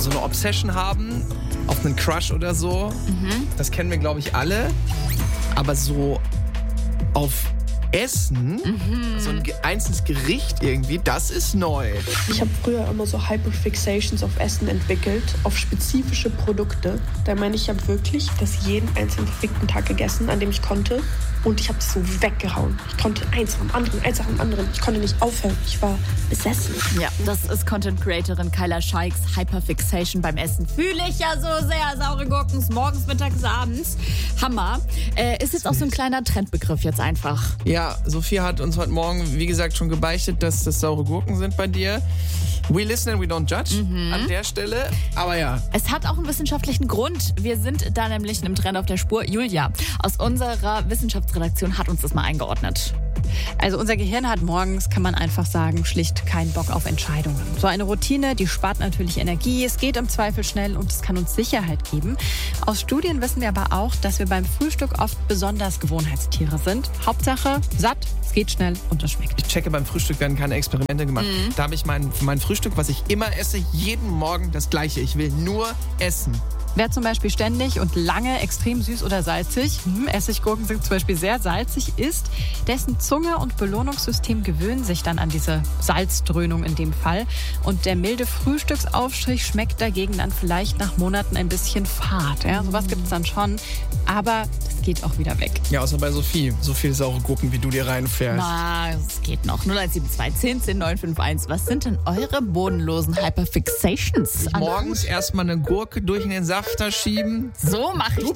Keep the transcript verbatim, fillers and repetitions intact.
so eine Obsession haben auf einen Crush oder so. Mhm. Das kennen wir, glaube ich, alle. Aber so auf Essen, mhm. so ein einzelnes Gericht irgendwie, das ist neu. Ich habe früher immer so Hyperfixations auf Essen entwickelt, auf spezifische Produkte. Da meine ich, ich habe wirklich das jeden einzelnen verfickten Tag gegessen, an dem ich konnte. Und ich habe es so weggehauen. Ich konnte eins am anderen, eins am anderen. Ich konnte nicht aufhören. Ich war besessen. Ja, das ist Content-Creatorin Kyla Scheiks Hyperfixation beim Essen. Fühle ich ja so sehr. Saure Gurken, morgens, mittags, abends. Hammer. Äh, ist jetzt auch so ein kleiner Trendbegriff jetzt einfach. Ja, Sophia hat uns heute Morgen, wie gesagt, schon gebeichtet, dass das saure Gurken sind bei dir. We listen and we don't judge mhm. an der Stelle. Aber ja. Es hat auch einen wissenschaftlichen Grund. Wir sind da nämlich einem Trend auf der Spur. Julia aus unserer Wissenschaftsredaktion hat uns das mal eingeordnet. Also unser Gehirn hat morgens, kann man einfach sagen, schlicht keinen Bock auf Entscheidungen. So eine Routine, die spart natürlich Energie, es geht im Zweifel schnell und es kann uns Sicherheit geben. Aus Studien wissen wir aber auch, dass wir beim Frühstück oft besonders Gewohnheitstiere sind. Hauptsache satt, es geht schnell und es schmeckt. Ich checke, beim Frühstück werden keine Experimente gemacht. Mhm. Da habe ich mein, mein Frühstück, was ich immer esse, jeden Morgen das Gleiche. Ich will nur essen. Wer zum Beispiel ständig und lange extrem süß oder salzig, hm, Essiggurken sind zum Beispiel sehr salzig, isst, dessen Zunge und Belohnungssystem gewöhnen sich dann an diese Salzdröhnung in dem Fall. Und der milde Frühstücksaufstrich schmeckt dagegen dann vielleicht nach Monaten ein bisschen fad. Ja, sowas gibt es dann schon, aber es geht auch wieder weg. Ja, außer bei Sophie. So viele saure Gurken, wie du dir reinfährst. Na, es geht noch. null eins sieben zwei, zehn, zehn, neun fünf eins. Was sind denn eure bodenlosen Hyperfixations? Morgens erstmal eine Gurke durch in den Safter schieben. So mache ich du